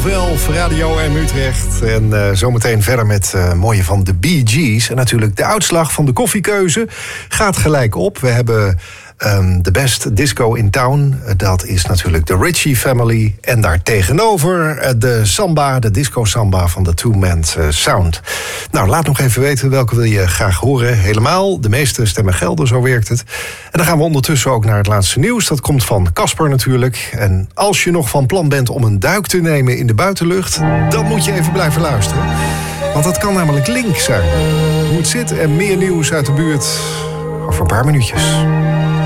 12 Radio M Utrecht. En zometeen verder met mooie van de Bee Gees. En natuurlijk de uitslag van de koffiekeuze gaat gelijk op. We hebben de best disco in town. Dat is natuurlijk de Ritchie Family. En daar tegenover de samba, de disco samba van de Two Man Sound. Nou, laat nog even weten welke wil je graag horen. Helemaal, de meeste stemmen gelden, zo werkt het. En dan gaan we ondertussen ook naar het laatste nieuws. Dat komt van Casper natuurlijk. En als je nog van plan bent om een duik te nemen in de buitenlucht, dan moet je even blijven luisteren. Want dat kan namelijk link zijn. Hoe het zit en meer nieuws uit de buurt over een paar minuutjes.